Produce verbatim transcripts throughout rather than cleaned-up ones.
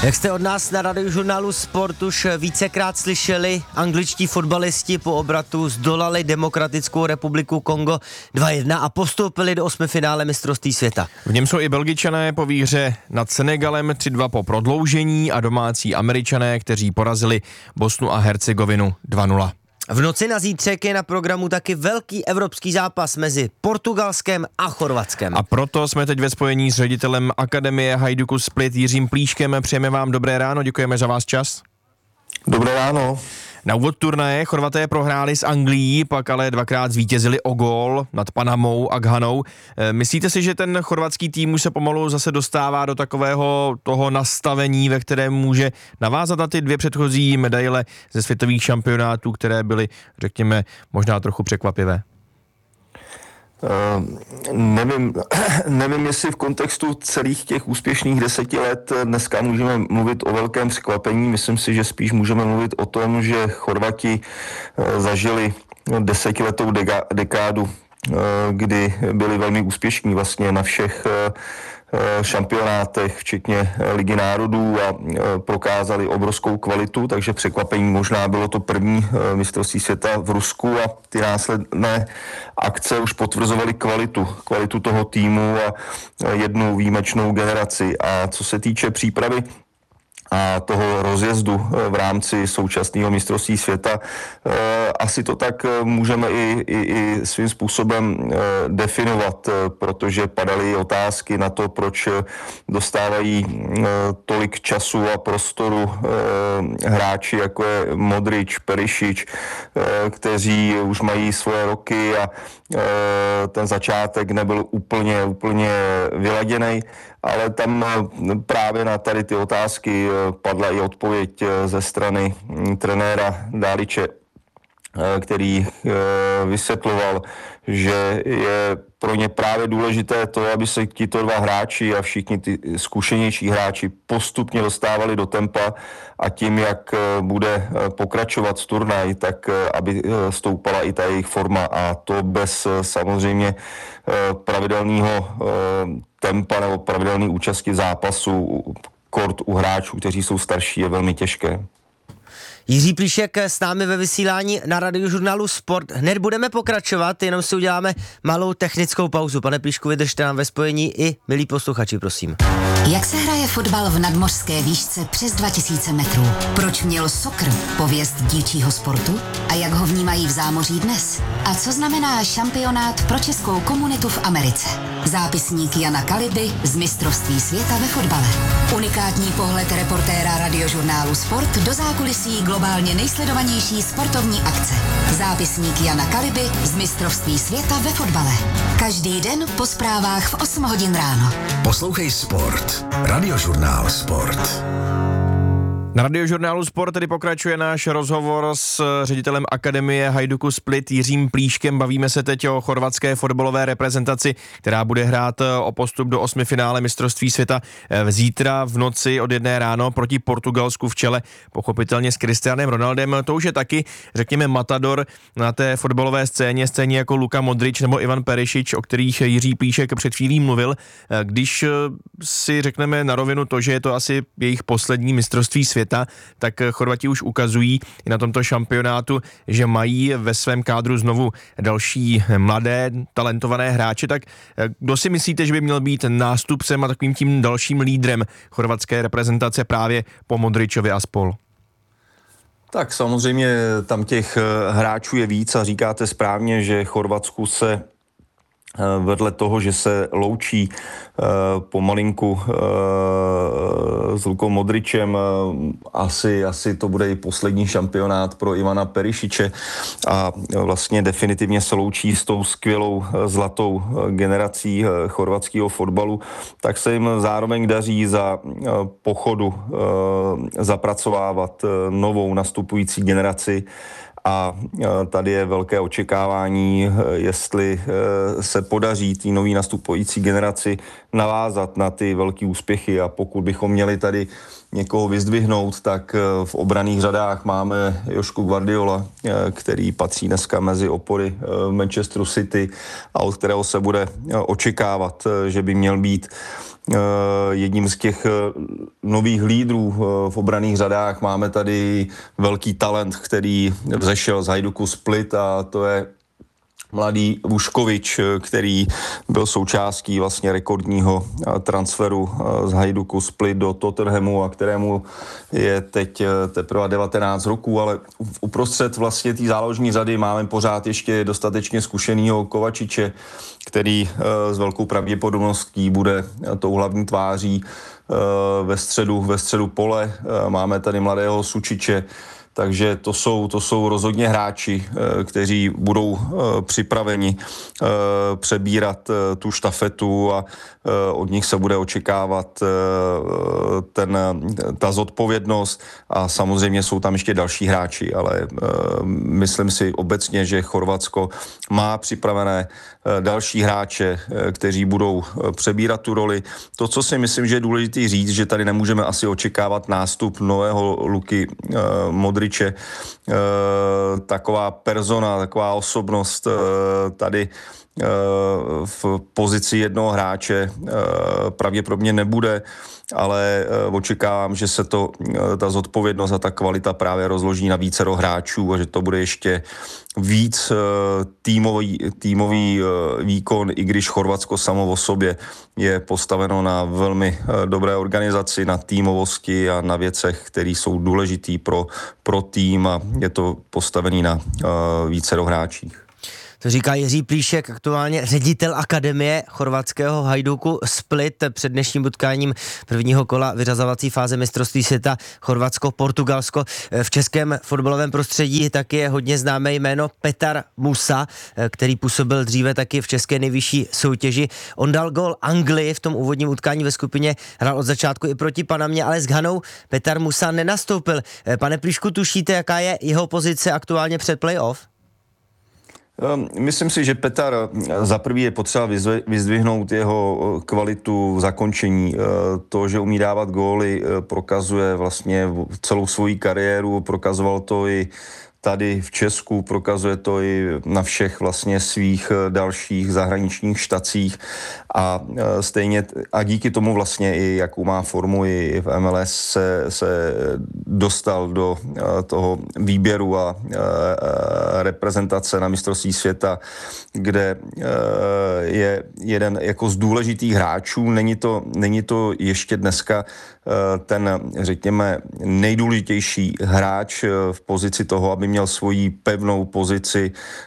Jak jste od nás na Radiožurnálu Sport už vícekrát slyšeli, angličtí fotbalisti po obratu zdolali Demokratickou republiku Kongo dva jedna a postoupili do osmifinále mistrovství světa. V něm jsou i Belgičané po výhře nad Senegalem tři dva po prodloužení a domácí Američané, kteří porazili Bosnu a Hercegovinu dva nula. V noci na zítřek je na programu taky velký evropský zápas mezi Portugalskem a Chorvatskem. A proto jsme teď ve spojení s ředitelem Akademie Hajduku Split Jiřím Plíškem. Přejeme vám dobré ráno, děkujeme za váš čas. Dobré ráno. Na úvod turnaje Chorvaté prohráli s Anglií, pak ale dvakrát zvítězili o gól nad Panamou a Ghanou. Myslíte si, že ten chorvatský tým už se pomalu zase dostává do takového toho nastavení, ve kterém může navázat na ty dvě předchozí medaile ze světových šampionátů, které byly, řekněme, možná trochu překvapivé? Uh, nevím, nevím, jestli v kontextu celých těch úspěšných deseti let dneska můžeme mluvit o velkém překvapení. Myslím si, že spíš můžeme mluvit o tom, že Chorvati uh, zažili desetiletou deka- dekádu, uh, kdy byli velmi úspěšní vlastně na všech uh, šampionátech, včetně Ligy národů a prokázali obrovskou kvalitu, takže překvapení možná bylo to první mistrovství světa v Rusku a ty následné akce už potvrzovaly kvalitu, kvalitu toho týmu a jednu výjimečnou generaci. A co se týče přípravy a toho rozjezdu v rámci současného mistrovství světa, asi to tak můžeme i, i, i svým způsobem definovat, protože padaly otázky na to, proč dostávají tolik času a prostoru hráči, jako je Modrič, Perišič, kteří už mají svoje roky a ten začátek nebyl úplně, úplně vyladěnej, ale tam právě na tady ty otázky padla i odpověď ze strany trenéra Dáliče, který vysvětloval, že je pro ně právě důležité to, aby se tito dva hráči a všichni ty zkušenější hráči postupně dostávali do tempa a tím, jak bude pokračovat turnaj, tak aby stoupala i ta jejich forma a to bez samozřejmě pravidelného tempa nebo pravidelné účasti zápasu kort u hráčů, kteří jsou starší, je velmi těžké. Jiří Plíšek s námi ve vysílání na Radiožurnálu Sport. Hned budeme pokračovat, jenom si uděláme malou technickou pauzu. Pane Plíšku, vydržte nám ve spojení i milí posluchači, prosím. Jak se hraje fotbal v nadmořské výšce přes dva tisíce metrů? Proč měl soccer pověst dílčího sportu? A jak ho vnímají v zámoří dnes? A co znamená šampionát pro českou komunitu v Americe? Zápisník Jana Kaliby z mistrovství světa ve fotbale. Unikátní pohled reportéra Radiožurnálu Sport do zákulisí globálně nejsledovanější sportovní akce. Zápisník Jana Kaliby z mistrovství světa ve fotbale. Každý den po zprávách v osm hodin ráno. Poslouchej Sport. Radiožurnál Sport. Na Radiožurnálu Sport tedy pokračuje náš rozhovor s ředitelem Akademie Hajduku Split Jiřím Plíškem. Bavíme se teď o chorvatské fotbalové reprezentaci, která bude hrát o postup do osmifinále mistrovství světa zítra v noci od jedné ráno proti Portugalsku v čele, pochopitelně s Cristianem Ronaldem. To už je taky, řekněme, matador na té fotbalové scéně, scéně jako Luka Modrič nebo Ivan Perišič, o kterých Jiří Plíšek před chvílí mluvil. Když si řekneme na rovinu to, že je to asi jejich poslední mistrovství světa, tak Chorvati už ukazují i na tomto šampionátu, že mají ve svém kádru znovu další mladé, talentované hráče. Tak kdo si myslíte, že by měl být nástupcem a takovým tím dalším lídrem chorvatské reprezentace právě po Modričovi a spol? Tak samozřejmě tam těch hráčů je víc a říkáte správně, že Chorvatsku se vedle toho, že se loučí uh, pomalinku uh, s Lukou Modričem, uh, asi, asi to bude i poslední šampionát pro Ivana Perišiče a vlastně definitivně se loučí s tou skvělou uh, zlatou uh, generací uh, chorvatského fotbalu, tak se jim zároveň daří za uh, pochodu uh, zapracovávat uh, novou nastupující generaci. A tady je velké očekávání, jestli se podaří té nový nastupující generaci navázat na ty velké úspěchy a pokud bychom měli tady někoho vyzdvihnout, tak v obranných řadách máme Jošku Guardiola, který patří dneska mezi opory Manchesteru City a od kterého se bude očekávat, že by měl být jedním z těch nových lídrů v obranných řadách. Máme tady velký talent, který vzešel z Hajduku Split a to je mladý Vuškovič, který byl součástí vlastně rekordního transferu z Hajduku Split do Tottenhamu a kterému je teď teprve devatenáct roků, ale uprostřed vlastně té záložní řady máme pořád ještě dostatečně zkušenýho Kovačiče, který s velkou pravděpodobností bude tou hlavní tváří ve středu, ve středu pole. Máme tady mladého Sučiče, takže to jsou, to jsou rozhodně hráči, kteří budou připraveni přebírat tu štafetu a od nich se bude očekávat ten, ta zodpovědnost a samozřejmě jsou tam ještě další hráči, ale myslím si obecně, že Chorvatsko má připravené další hráče, kteří budou přebírat tu roli. To, co si myslím, že je důležité říct, že tady nemůžeme asi očekávat nástup nového Luky Modriče, taková persona, taková osobnost tady v pozici jednoho hráče pravděpodobně nebude, ale očekávám, že se to, ta zodpovědnost a ta kvalita právě rozloží na vícero hráčů a že to bude ještě víc týmový, týmový výkon, i když Chorvatsko samo o sobě je postaveno na velmi dobré organizaci, na týmovosti a na věcech, které jsou důležitý pro, pro tým a je to postavený na vícero hráčích. To říká Jiří Plíšek, aktuálně ředitel akademie chorvatského Hajduku Split před dnešním utkáním prvního kola vyřazovací fáze mistrovství světa Chorvatsko-Portugalsko. V českém fotbalovém prostředí taky je hodně známé jméno Petar Musa, který působil dříve taky v české nejvyšší soutěži. On dal gól Anglii v tom úvodním utkání ve skupině, hrál od začátku i proti Panamě, ale s Ghanou Petar Musa nenastoupil. Pane Plíšku, tušíte, jaká je jeho pozice aktuálně před playoff? Myslím si, že Petar za prvý je potřeba vyzdvihnout jeho kvalitu v zakončení. To, že umí dávat góly, prokazuje vlastně celou svoji kariéru, prokazoval to i tady v Česku, prokazuje to i na všech vlastně svých dalších zahraničních štacích a stejně a díky tomu vlastně i jakou má formu i v M L S se, se dostal do toho výběru a reprezentace na mistrovství světa, kde je jeden jako z důležitých hráčů. Není to, není to ještě dneska ten, řekněme, nejdůležitější hráč v pozici toho, aby měl svoji pevnou pozici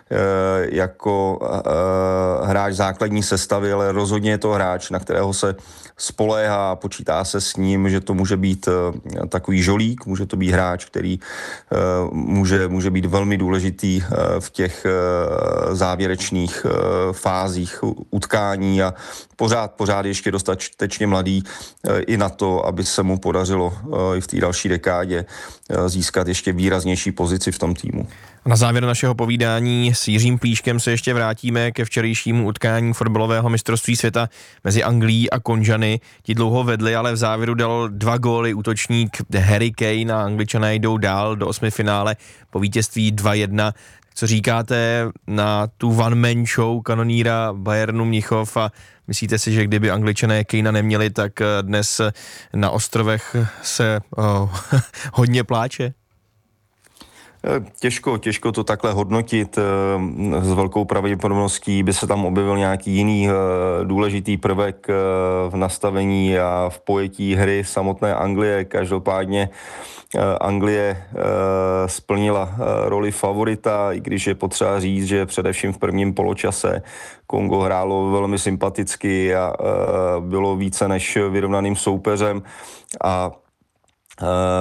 jako hráč základní sestavy, ale rozhodně je to hráč, na kterého se spoléhá a počítá se s ním, že to může být takový žolík, může to být hráč, který může, může být velmi důležitý v těch závěrečných fázích utkání a pořád, pořád ještě dostatečně mladý i na to, aby se mu podařilo i v té další dekádě získat ještě výraznější pozici v tom týmu. Na závěr našeho povídání s Jiřím Plíškem se ještě vrátíme ke včerejšímu utkání fotbalového mistrovství světa mezi Anglií a Konžany. Ti dlouho vedli, ale v závěru dal dva góly útočník Harry Kane a Angličané jdou dál do osmifinále po vítězství dva jedna. Co říkáte na tu one-man show kanoníra Bayernu Mnichov a myslíte si, že kdyby Angličané Kanea neměli, tak dnes na ostrovech se oh, hodně pláče? Těžko, těžko to takhle hodnotit. S velkou pravděpodobností by se tam objevil nějaký jiný důležitý prvek v nastavení a v pojetí hry samotné Anglie. Každopádně Anglie splnila roli favorita, i když je potřeba říct, že především v prvním poločase Kongo hrálo velmi sympaticky a bylo více než vyrovnaným soupeřem a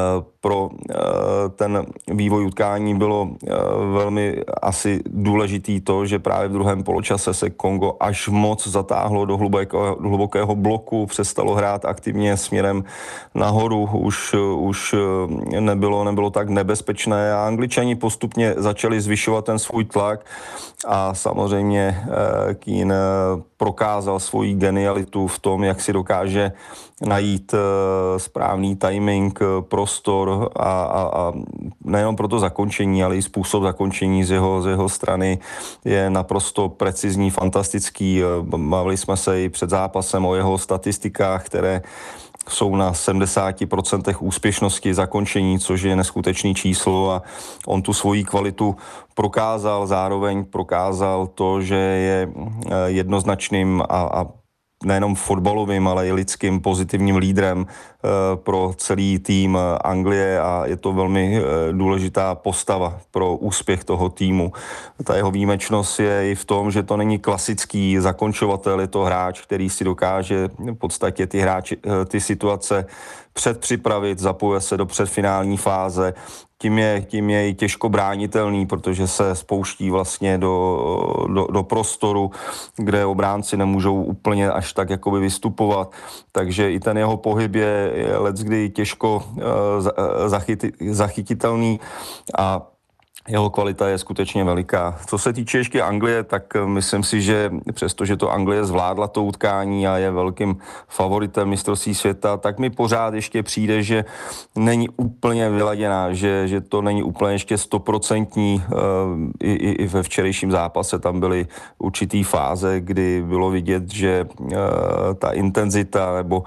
pro ten vývoj utkání bylo velmi asi důležitý to, že právě v druhém poločase se Kongo až moc zatáhlo do hlubokého, hlubokého bloku, přestalo hrát aktivně směrem nahoru, už, už nebylo, nebylo tak nebezpečné a Angličani postupně začali zvyšovat ten svůj tlak a samozřejmě Keane prokázal svoji genialitu v tom, jak si dokáže najít správný timing, prostor a, a, a nejenom pro to zakončení, ale i způsob zakončení z jeho, z jeho strany je naprosto precizní, fantastický. Bavili jsme se i před zápasem o jeho statistikách, které jsou na sedmdesát procent úspěšnosti zakončení, což je neskutečný číslo a on tu svoji kvalitu prokázal, zároveň prokázal to, že je jednoznačným a, a nejenom fotbalovým, ale i lidským pozitivním lídrem pro celý tým Anglie a je to velmi důležitá postava pro úspěch toho týmu. Ta jeho výjimečnost je i v tom, že to není klasický zakončovatel, je to hráč, který si dokáže v podstatě ty, hráči, ty situace předpřipravit, zapojuje se do předfinální fáze. Tím je, tím je i těžko bránitelný, protože se spouští vlastně do, do, do prostoru, kde obránci nemůžou úplně až tak jakoby vystupovat. Takže i ten jeho pohyb je, je leckdy těžko uh, zachyt, zachytitelný a jeho kvalita je skutečně veliká. Co se týče ještě Anglie, tak myslím si, že přestože to Anglie zvládla to utkání a je velkým favoritem mistrovství světa, tak mi pořád ještě přijde, že není úplně vyladěná, že, že to není úplně ještě stoprocentní. I, i, I ve včerejším zápase tam byly určitý fáze, kdy bylo vidět, že ta intenzita nebo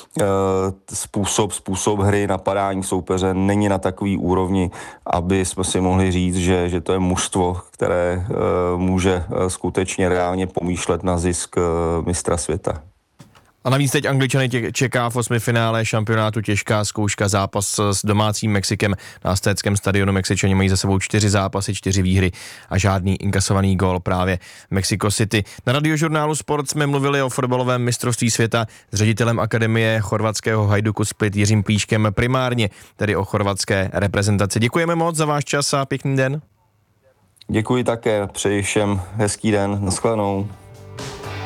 způsob, způsob hry, napadání soupeře není na takový úrovni, aby jsme si mohli říct, Že, že to je mužstvo, které uh, může uh, skutečně reálně pomýšlet na zisk uh, mistra světa. A navíc teď Angličany tě, čeká v osmifinále šampionátu těžká zkouška, zápas s domácím Mexikem na Aztéckém stadionu. Mexičani mají za sebou čtyři zápasy, čtyři výhry a žádný inkasovaný gól právě v Mexico City. Na Radiožurnálu Sport jsme mluvili o fotbalovém mistrovství světa s ředitelem akademie chorvatského Hajduku Split Jiřím Plíškem, primárně tedy o chorvatské reprezentaci. Děkujeme moc za váš čas a pěkný den. Děkuji také, přeji všem hezký den, nashledanou.